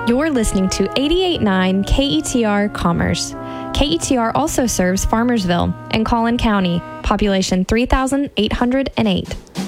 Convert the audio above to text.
You're listening to 88.9 KETR Commerce. KETR also serves Farmersville and Collin County, population 3,808.